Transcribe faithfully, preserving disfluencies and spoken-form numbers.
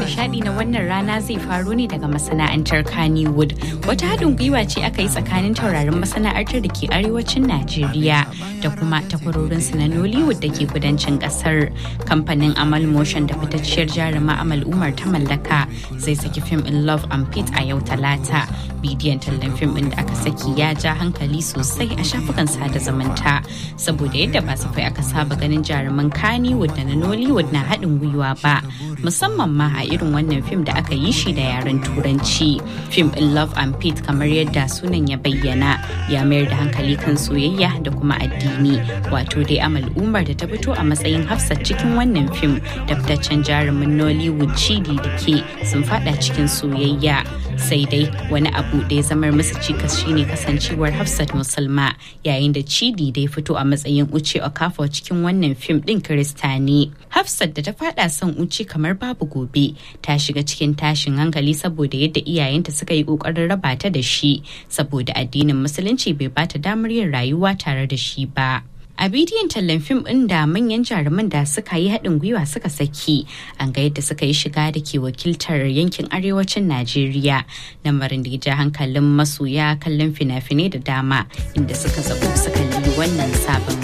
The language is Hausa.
nishadi na wannan rana zai faro ne daga masana'antar Kannywood. Wata haɗin gwiwa ce aka yi tsakanin taurarin masana'antar da ke arewacin Najeriya da kuma takwarorinsu na Nollywood da ke kudancin ƙasar. Kamfanin Amal Motion da fitacciyar jaruma Amal Umar ta mallaka zai saki fim In Love and Pete a yau Talata. Bidiyon tallan fim ɗin da aka saki ya ja hankali sosai a shafukan sada zumunta saboda yadda ba safai aka saba ganin jaruman Kannywood da na Nollywood na haɗin gwiwa ba, musamman ma a irin wannan fim da aka yi shi da yaren Turanci. Fim In Love and Pete, kamar yadda sunan ya bayyana, ya mayar da hankali kan soyayya da kuma addini. Wato dai Amal Umar da ta fito a matsayin Hafsat cikin wannan fim da fitaccen jarumin Nollywood Chidi Dike sun fada cikin soyayya. Sai dai wani abu da ya zamar musu cikas shine kasancewar Hafsat musulma, yayin da Chidi da ya fito a matsayin Uche Okafor cikin wannan fim din Kirista ne. Hafsat da ta fada son Uche kamar babu gobe ta shiga cikin tashin hankali saboda yadda iyayenta suka yi kokarin raba ta da shi saboda addinin musulunci bai bata damar yin rayuwa tare da shi ba. A bidiyon tallan fim ɗin da manyan jaruman da suka yi haɗin gwiwa suka saki, an ga yadda suka yi shiga da ke wakiltar yankin arewacin Najeriya, lamarin da ya ja hankalin masoya kallon fina-finai da dama inda suka zaɓo suka yi wannan sabon